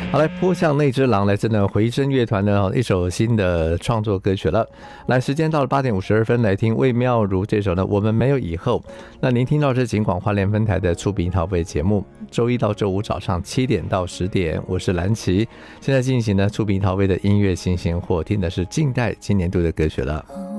好，来扑向那只狼，来自呢回声乐团的一首新的创作歌曲了。来，时间到了8点52分，来听魏妙如这首呢我们没有以后。那您听到是警广花莲分台的触屏桃贝节目，周一到周五早上7点到10点，我是蓝琪。现在进行呢触屏桃贝的音乐新鲜货，听的是近代今年度的歌曲了。